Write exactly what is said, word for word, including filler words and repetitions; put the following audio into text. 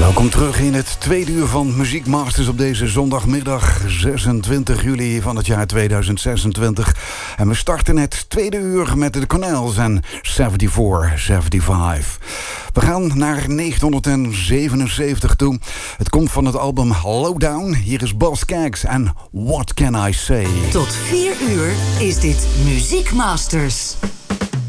Welkom terug in het tweede uur van Muziek Masters op deze zondagmiddag zesentwintig juli van het jaar tweeduizend zesentwintig. En we starten het tweede uur met de Cornels en vierenzeventig vijfenzeventig. We gaan naar negentienhonderdzevenenzeventig toe. Het komt van het album Lowdown. Hier is Boz Scaggs en What Can I Say? Tot vier uur is dit Muziek Masters.